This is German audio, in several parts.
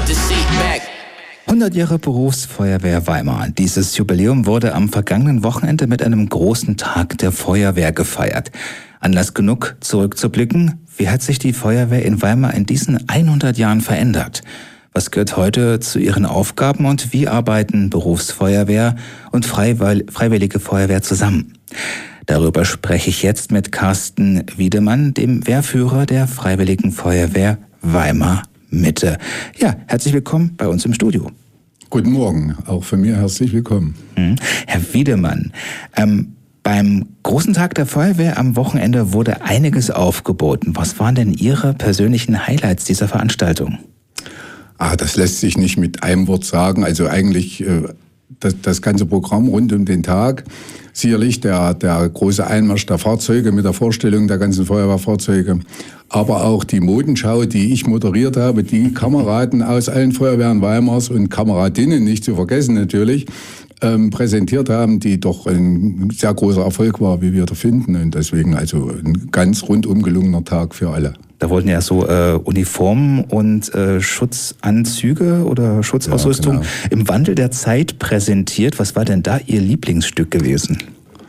the seat back. 100 Jahre Berufsfeuerwehr Weimar. Dieses Jubiläum wurde am vergangenen Wochenende mit einem großen Tag der Feuerwehr gefeiert. Anlass genug, zurückzublicken. Wie hat sich die Feuerwehr in Weimar in diesen 100 Jahren verändert? Was gehört heute zu ihren Aufgaben und wie arbeiten Berufsfeuerwehr und Freiwillige Feuerwehr zusammen? Darüber spreche ich jetzt mit Carsten Wiedemann, dem Wehrführer der Freiwilligen Feuerwehr Weimar Mitte. Ja, herzlich willkommen bei uns im Studio. Guten Morgen, auch von mir herzlich willkommen. Herr Wiedemann, beim großen Tag der Feuerwehr am Wochenende wurde einiges aufgeboten. Was waren denn Ihre persönlichen Highlights dieser Veranstaltung? Das lässt sich nicht mit einem Wort sagen. Also eigentlich das ganze Programm rund um den Tag. Sicherlich der große Einmarsch der Fahrzeuge mit der Vorstellung der ganzen Feuerwehrfahrzeuge. Aber auch die Modenschau, die ich moderiert habe, die Kameraden aus allen Feuerwehren Weimars und Kameradinnen, nicht zu vergessen natürlich, präsentiert haben, die doch ein sehr großer Erfolg war, wie wir da finden. Und deswegen also ein ganz rundum gelungener Tag für alle. Da wurden ja so Uniformen und Schutzanzüge oder Schutzausrüstung im Wandel der Zeit präsentiert. Was war denn da Ihr Lieblingsstück gewesen?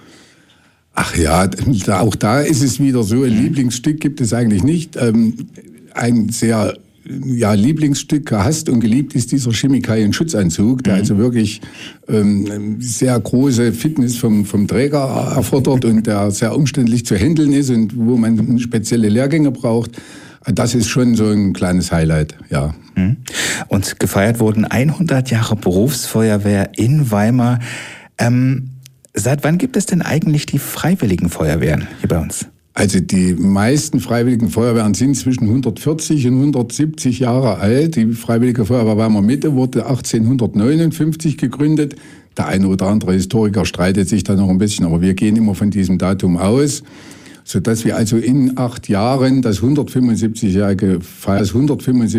Ach ja, auch da ist es wieder so, ein Lieblingsstück gibt es eigentlich nicht. Ein sehr Lieblingsstück, gehasst und geliebt ist dieser Chemikalienschutzanzug, der also wirklich sehr große Fitness vom Träger erfordert und der sehr umständlich zu handeln ist und wo man spezielle Lehrgänge braucht. Das ist schon so ein kleines Highlight, ja. Und gefeiert wurden 100 Jahre Berufsfeuerwehr in Weimar. Seit wann gibt es denn eigentlich die Freiwilligen Feuerwehren hier bei uns? Also die meisten Freiwilligen Feuerwehren sind zwischen 140 und 170 Jahre alt. Die Freiwillige Feuerwehr Weimar Mitte wurde 1859 gegründet. Der eine oder andere Historiker streitet sich da noch ein bisschen, aber wir gehen immer von diesem Datum aus, sodass wir also in 8 Jahren das 175-jährige